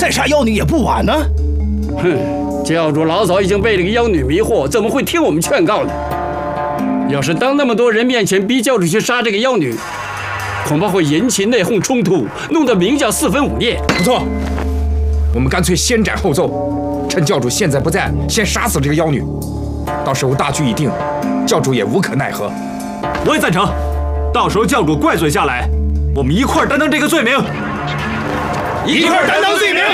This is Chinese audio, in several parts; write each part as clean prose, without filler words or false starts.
再杀妖女也不晚呢。 哼，教主老早已经被这个妖女迷惑，怎么会听我们劝告呢？要是当那么多人面前逼教主去杀这个妖女，恐怕会引起内讧冲突，弄得明教四分五裂。 不错，我们干脆先斩后奏，趁教主现在不在，先杀死这个妖女。到时候大局已定，教主也无可奈何。 我也赞成，到时候教主怪罪下来，我们一块儿担当这个罪名。 一块儿担当罪名。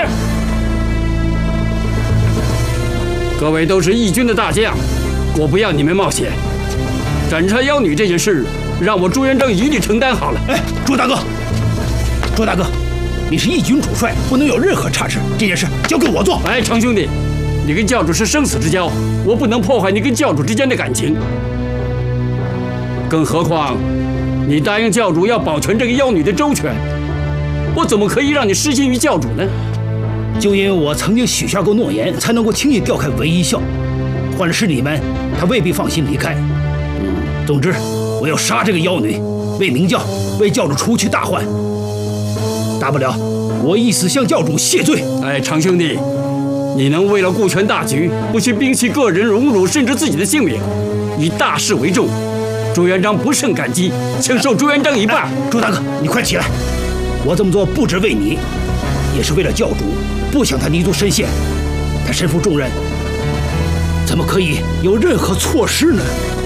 各位都是义军的大将，我不要你们冒险。斩杀妖女这件事，让我朱元璋一律承担好了。 哎，朱大哥，朱大哥，你是义军主帅，不能有任何差池。这件事交给我做。 哎，长兄弟，你跟教主是生死之交，我不能破坏你跟教主之间的感情。更何况，你答应教主要保全这个妖女的周全，我怎么可以让你失信于教主呢？ 就因为我曾经许下过诺言，才能够轻易调开韦一笑。换了是你们，他未必放心离开。总之，我要杀这个妖女，为明教，为教主除去大患。大不了我一死向教主谢罪。 哎，长兄弟，你能为了顾全大局，不去摒弃个人荣辱，甚至自己的性命，以大事为重，朱元璋不胜感激，请受朱元璋一拜。 朱大哥，你快起来！我这么做不只为你，也是为了教主，不想他泥足深陷。他身负重任，怎么可以有任何错失呢？